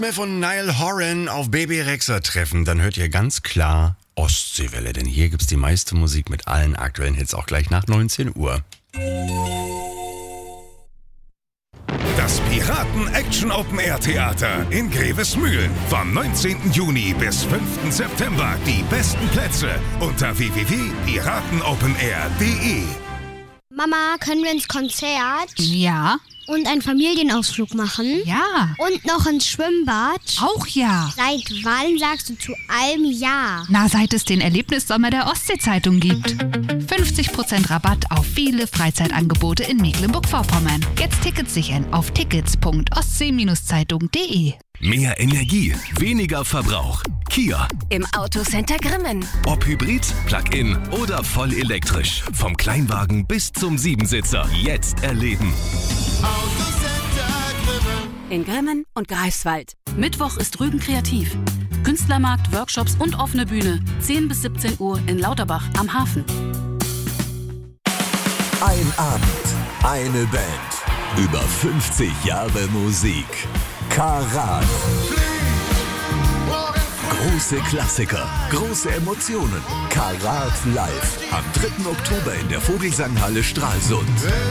Mehr von Niall Horan auf Baby Rexha treffen, dann hört ihr ganz klar Ostseewelle, denn hier gibt's die meiste Musik mit allen aktuellen Hits auch gleich nach 19 Uhr. Das Piraten-Action-Open-Air-Theater in Grevesmühlen. Vom 19. Juni bis 5. September. Die besten Plätze unter www.piratenopenair.de. Mama, können wir ins Konzert? Ja. Und einen Familienausflug machen? Ja. Und noch ins Schwimmbad? Auch ja. Seit wann sagst du zu allem ja? Na, seit es den Erlebnissommer der Ostsee-Zeitung gibt. 50% Rabatt auf viele Freizeitangebote in Mecklenburg-Vorpommern. Jetzt Tickets sichern auf tickets.ostsee-zeitung.de. Mehr Energie, weniger Verbrauch. Kia. Im Autocenter Grimmen. Ob Hybrid, Plug-in oder voll elektrisch. Vom Kleinwagen bis zum Siebensitzer. Jetzt erleben. In Grimmen und Greifswald. Mittwoch ist Rügen kreativ. Künstlermarkt, Workshops und offene Bühne. 10 bis 17 Uhr in Lauterbach am Hafen. Ein Abend, eine Band. Über 50 Jahre Musik. Karat. Große Klassiker, große Emotionen. Karat live. Am 3. Oktober in der Vogelsanghalle Stralsund.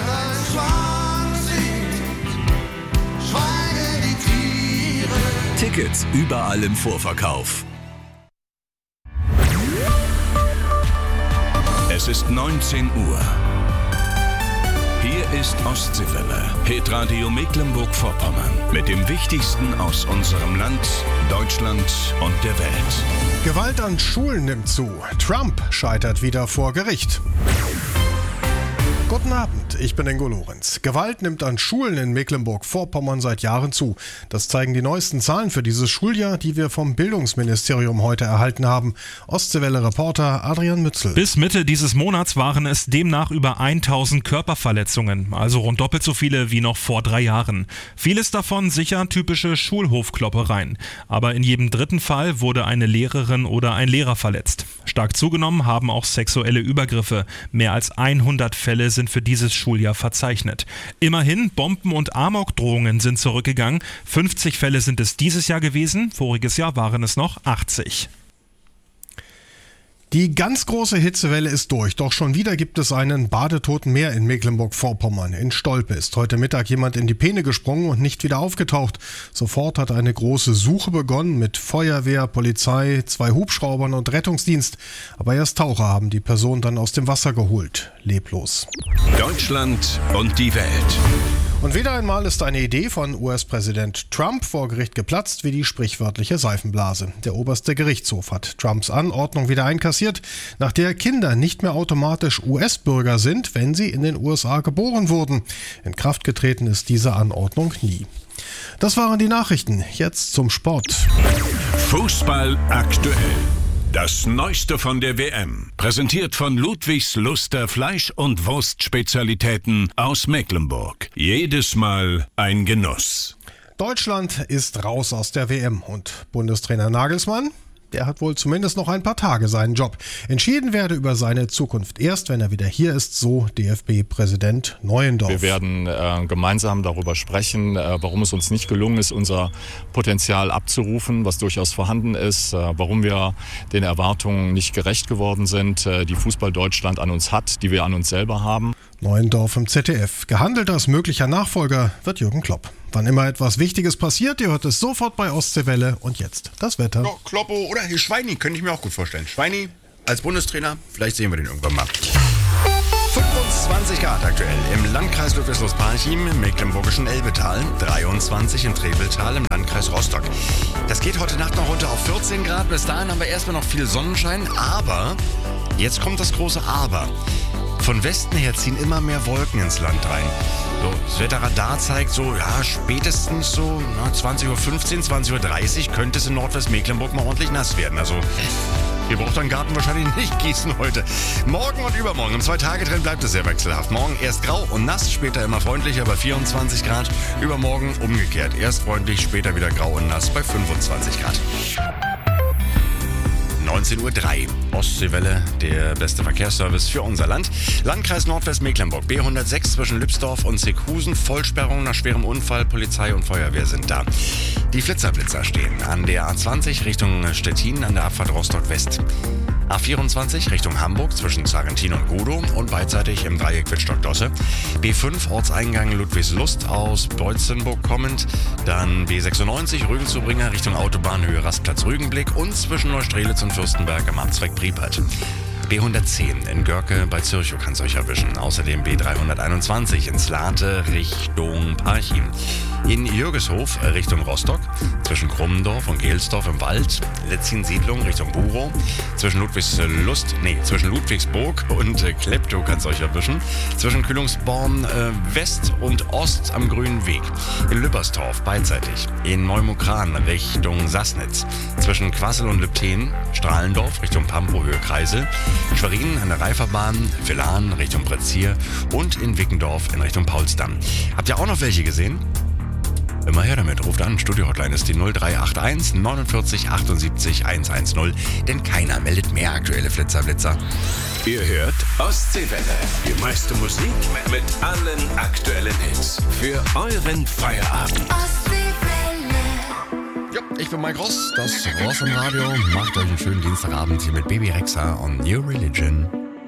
Tickets überall im Vorverkauf. Es ist 19 Uhr. Hier ist Ostseewelle, Hitradio Mecklenburg-Vorpommern. Mit dem Wichtigsten aus unserem Land, Deutschland und der Welt. Gewalt an Schulen nimmt zu. Trump scheitert wieder vor Gericht. Guten Abend, ich bin Ingo Lorenz. Gewalt nimmt an Schulen in Mecklenburg-Vorpommern seit Jahren zu. Das zeigen die neuesten Zahlen für dieses Schuljahr, die wir vom Bildungsministerium heute erhalten haben. Ostseewelle-Reporter Adrian Mützel. Bis Mitte dieses Monats waren es demnach über 1000 Körperverletzungen, also rund doppelt so viele wie noch vor 3 Jahren. Vieles davon sicher typische Schulhofkloppereien. Aber in jedem dritten Fall wurde eine Lehrerin oder ein Lehrer verletzt. Stark zugenommen haben auch sexuelle Übergriffe. Mehr als 100 Fälle sind für dieses Schuljahr verzeichnet. Immerhin, Bomben- und Amokdrohungen sind zurückgegangen. 50 Fälle sind es dieses Jahr gewesen. Voriges Jahr waren es noch 80. Die ganz große Hitzewelle ist durch, doch schon wieder gibt es einen Badetoten mehr in Mecklenburg-Vorpommern. In Stolpe ist heute Mittag jemand in die Peene gesprungen und nicht wieder aufgetaucht. Sofort hat eine große Suche begonnen mit Feuerwehr, Polizei, 2 Hubschraubern und Rettungsdienst. Aber erst Taucher haben die Person dann aus dem Wasser geholt. Leblos. Deutschland und die Welt. Und wieder einmal ist eine Idee von US-Präsident Trump vor Gericht geplatzt wie die sprichwörtliche Seifenblase. Der oberste Gerichtshof hat Trumps Anordnung wieder einkassiert, nach der Kinder nicht mehr automatisch US-Bürger sind, wenn sie in den USA geboren wurden. In Kraft getreten ist diese Anordnung nie. Das waren die Nachrichten. Jetzt zum Sport. Fußball aktuell. Das Neueste von der WM. Präsentiert von Ludwigs Luster Fleisch- und Wurstspezialitäten aus Mecklenburg. Jedes Mal ein Genuss. Deutschland ist raus aus der WM und Bundestrainer Nagelsmann, der hat wohl zumindest noch ein paar Tage seinen Job. Entschieden werde über seine Zukunft erst, wenn er wieder hier ist, so DFB-Präsident Neuendorf. Wir werden gemeinsam darüber sprechen, warum es uns nicht gelungen ist, unser Potenzial abzurufen, was durchaus vorhanden ist, warum wir den Erwartungen nicht gerecht geworden sind, die Fußball Deutschland an uns hat, die wir an uns selber haben. Neuendorf im ZDF. Gehandelt als möglicher Nachfolger wird Jürgen Klopp. Wann immer etwas Wichtiges passiert, ihr hört es sofort bei Ostseewelle. Und jetzt das Wetter. Ja, Kloppo oder Schweini, könnte ich mir auch gut vorstellen. Schweini als Bundestrainer, vielleicht sehen wir den irgendwann mal. 25 Grad aktuell im Landkreis Ludwigslust-Parchim, im mecklenburgischen Elbetal, 23 im Trebeltal im Landkreis Rostock. Das geht heute Nacht noch runter auf 14 Grad. Bis dahin haben wir erstmal noch viel Sonnenschein, aber jetzt kommt das große Aber. Von Westen her ziehen immer mehr Wolken ins Land rein. So, das Wetterradar zeigt so, ja, spätestens so 20.15 Uhr, 20.30 Uhr könnte es in Nordwestmecklenburg mal ordentlich nass werden. Also, ihr braucht euren Garten wahrscheinlich nicht gießen heute. Morgen und übermorgen, im 2-Tage-Trend bleibt es sehr wechselhaft. Morgen erst grau und nass, später immer freundlicher bei 24 Grad. Übermorgen umgekehrt, erst freundlich, später wieder grau und nass bei 25 Grad. 19:03 Uhr. Ostseewelle, der beste Verkehrsservice für unser Land. Landkreis Nordwestmecklenburg, B106 zwischen Lübsdorf und Seckhusen. Vollsperrung nach schwerem Unfall, Polizei und Feuerwehr sind da. Die Flitzer stehen an der A20 Richtung Stettin an der Abfahrt Rostock-West. A24 Richtung Hamburg zwischen Sarrentin und Gudow und beidseitig im Dreieck Wittstock-Dosse. B5 Ortseingang Ludwigslust aus Beutzenburg kommend. Dann B96 Rügen-Zubringer Richtung Autobahnhöhe Rastplatz-Rügenblick und zwischen Neustrelitz und Fürstenberg am Amtsweg Priepert. B110 in Görke bei Zürchow kann es euch erwischen. Außerdem B321 ins Late Richtung Parchim. In Jürgeshof Richtung Rostock. Zwischen Krummendorf und Gelsdorf im Wald. Letzin-Siedlung Richtung Burow. Zwischen Ludwigsburg und Kleptow kann es euch erwischen. Zwischen Kühlungsborn West und Ost am Grünen Weg. In Lübbersdorf beidseitig. In Neumukran Richtung Sassnitz. Zwischen Quassel und Lübten. Strahlendorf Richtung Pampo-Höhe-Kreisel. Schwerin an der Reiferbahn, Villan Richtung Bretzier und in Wickendorf in Richtung Paulsdamm. Habt ihr auch noch welche gesehen? Immer her damit, ruft an. Studio-Hotline ist die 0381 49 78 110, denn keiner meldet mehr aktuelle Flitzer. Ihr hört Ostseewelle. Die meiste Musik mit allen aktuellen Hits. Für euren Feierabend. Ja, ich bin Mike Ross, das Ross im Radio. Macht euch einen schönen Dienstagabend hier mit Baby Rexha und New Religion.